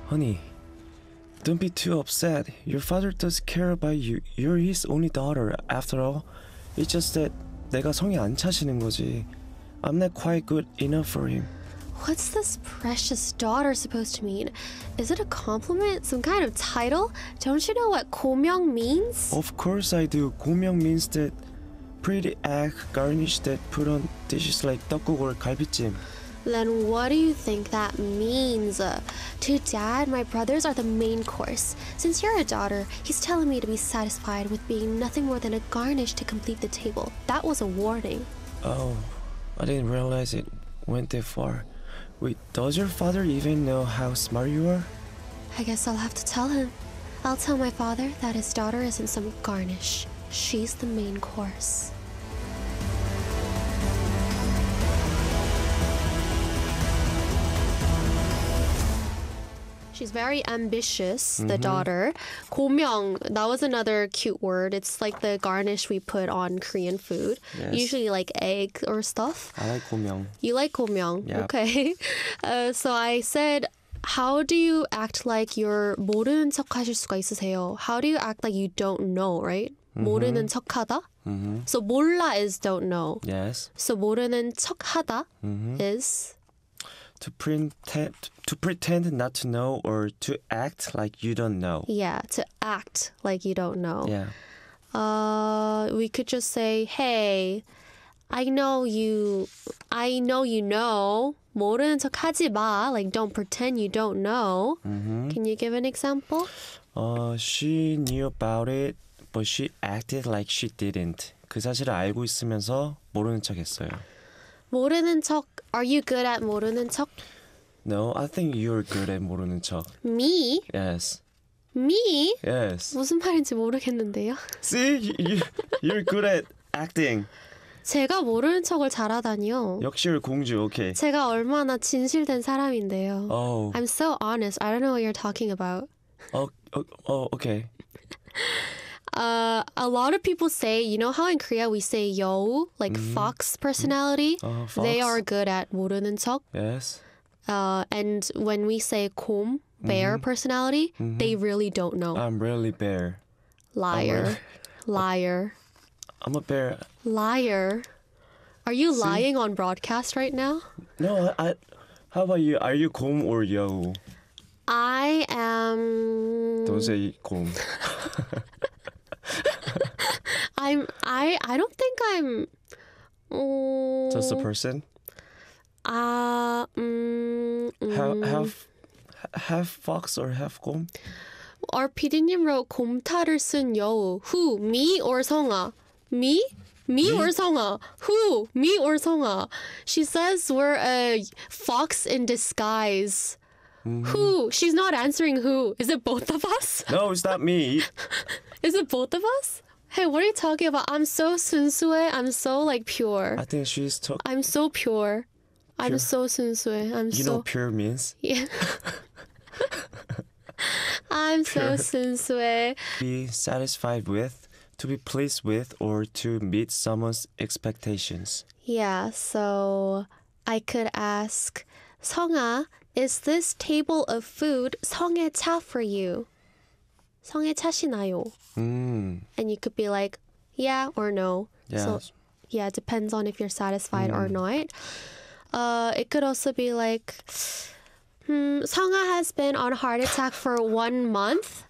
Honey, don't be too upset. Your father does care about you. You're his only daughter, after all. It's just that 내가 성에 안 차시는 거지. I'm not quite good enough for him. What's this precious daughter supposed to mean? Is it a compliment? Some kind of title? Don't you know what 고명 means? Of course I do. 고명 means that pretty egg garnish that put on dishes like 떡국 or 갈비찜. Then what do you think that means? To Dad, my brothers are the main course. Since you're a daughter, he's telling me to be satisfied with being nothing more than a garnish to complete the table. That was a warning. Oh, I didn't realize it went that far. Wait, does your father even know how smart you are? I guess I'll have to tell him. I'll tell my father that his daughter isn't some garnish. She's the main course. She's very ambitious, the daughter. 고명, that was another cute word. It's like the garnish we put on Korean food. Yes. Usually like egg or stuff. I like 고명. You like 고명? Yep. Okay. So I said, how do you act like you're 모르는 척 하실 수가 있으세요? How do you act like you don't know, right? 모르는 척하다. So 몰라 is don't know. Yes. So 모르는 척하다 is To pretend not to know or to act like you don't know. yeah, to act like you don't know. Yeah. We could just say, hey, I know you know. 모르는 척 하지 마. Like don't pretend you don't know. Can you give an example? She knew about it, but she acted like she didn't. 그 사실을 알고 있으면서 모르는 척 했어요. 모르는 척. Are you good at 모르는 척? No, I think you're good at 모르는 척. Me? Yes. Me? Yes. 무슨 말인지 모르겠는데요. See, you're good at acting. 제가 모르는 척을 잘하다니요. 역시 공주, okay. 제가 얼마나 진실된 사람인데요. Oh. I'm so honest. I don't know what you're talking about. Oh, okay. A lot of people say, you know how in Korea we say yo, like fox personality? Fox. They are good at 모르는 척. Yes. And when we say 곰, bear personality, they really don't know. I'm really bear. Liar. Liar. I'm a bear. Liar. Are you lying on broadcast right now? No, how about you? Are you 곰 or yo? I am... Don't say 곰. I don't think I'm... Just a person? Half fox or half 곰? Our PD님 wrote 곰탈을 쓴 여우. Who? Me or 성아? Me? Me or 성아? Who? Me or 성아? She says we're a fox in disguise. Who? She's not answering who. Is it both of us? No, it's not me. Is it both of us? Hey, what are you talking about? I'm so 순수해. I'm so like pure. I think she's talking. I'm so pure. I'm Pure. so 순수해. You know pure means? Yeah. I'm so 순수해. Be satisfied with, to be pleased with, or to meet someone's expectations. Yeah, so I could ask, 성아, is this table of food 성에 차 for you? 성에 차시나요? And you could be like, yeah or no. Yeah. So, yeah, it depends on if you're satisfied or not. It could also be like, 성아 has been on heart attack for 1 month.